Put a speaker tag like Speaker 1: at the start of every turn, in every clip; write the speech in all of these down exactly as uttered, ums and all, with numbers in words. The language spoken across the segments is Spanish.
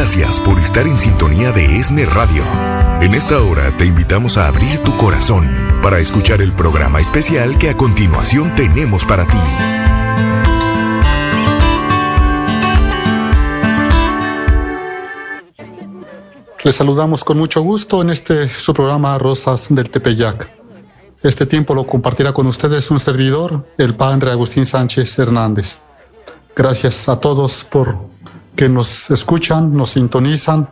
Speaker 1: Gracias por estar en sintonía de ESNE Radio. En esta hora te invitamos a abrir tu corazón para escuchar el programa especial que a continuación tenemos para ti.
Speaker 2: Les saludamos con mucho gusto en este su programa Rosas del Tepeyac. Este tiempo lo compartirá con ustedes un servidor, el padre Agustín Sánchez Hernández. Gracias a todos por que nos escuchan, nos sintonizan.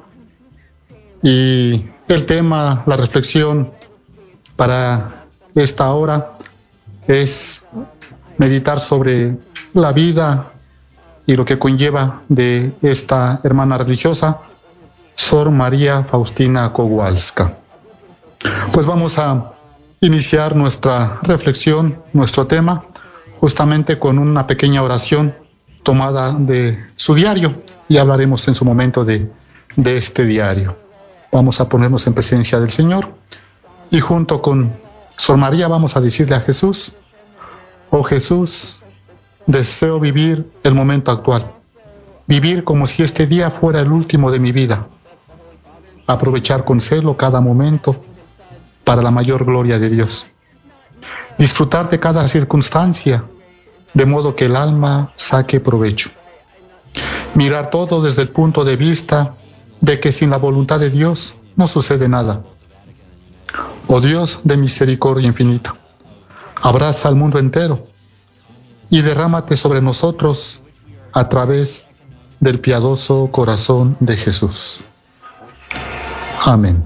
Speaker 2: Y el tema, la reflexión para esta hora es meditar sobre la vida y lo que conlleva de esta hermana religiosa, Sor María Faustina Kowalska. Pues vamos a iniciar nuestra reflexión, nuestro tema, justamente con una pequeña oración tomada de su diario, y hablaremos en su momento de, de este diario. Vamos a ponernos en presencia del Señor y junto con Sor María vamos a decirle a Jesús: oh Jesús, deseo vivir el momento actual, vivir como si este día fuera el último de mi vida, aprovechar con celo cada momento para la mayor gloria de Dios, disfrutar de cada circunstancia, de modo que el alma saque provecho, mirar todo desde el punto de vista de que sin la voluntad de Dios no sucede nada. Oh Dios de misericordia infinita, abraza al mundo entero y derrámate sobre nosotros a través del piadoso corazón de Jesús. Amén.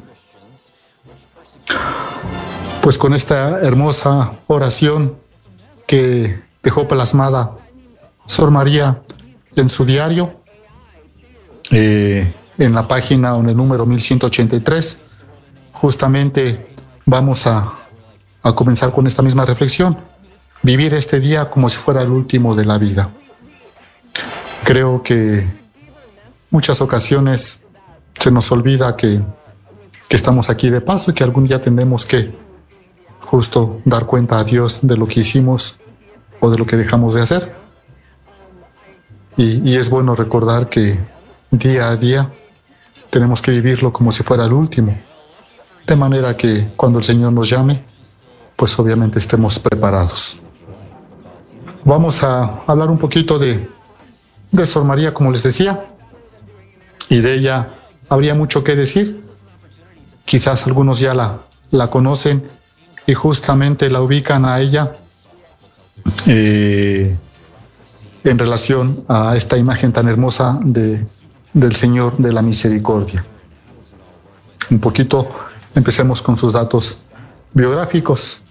Speaker 2: Pues con esta hermosa oración que dejó plasmada Sor María en su diario, eh, en la página o en el número mil ciento ochenta y tres, justamente vamos a, a comenzar con esta misma reflexión: vivir este día como si fuera el último de la vida. Creo que muchas ocasiones se nos olvida que, que estamos aquí de paso y que algún día tendremos que justo dar cuenta a Dios de lo que hicimos o de lo que dejamos de hacer. Y, y es bueno recordar que día a día tenemos que vivirlo como si fuera el último, de manera que cuando el Señor nos llame, pues obviamente estemos preparados. Vamos a hablar un poquito de, de Sor María, como les decía, y de ella habría mucho que decir. Quizás algunos ya la, la conocen y justamente la ubican a ella eh, en relación a esta imagen tan hermosa de, del Señor de la Misericordia. Un poquito, empecemos con sus datos biográficos.